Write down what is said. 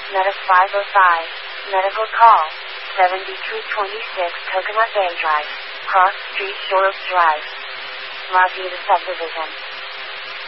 Meta 505, medical call, 7326 Coconut Bay Drive, Cross Street Shores Drive, La Vista Subdivision.